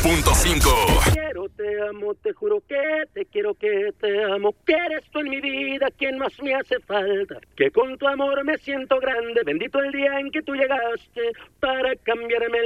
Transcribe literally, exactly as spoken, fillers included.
punto cinco. Quiero, te amo, te juro que te quiero, que te amo, que eres tú en mi vida quien más me hace falta, que con tu amor me siento grande, bendito el día en que tú llegaste para cambiarme el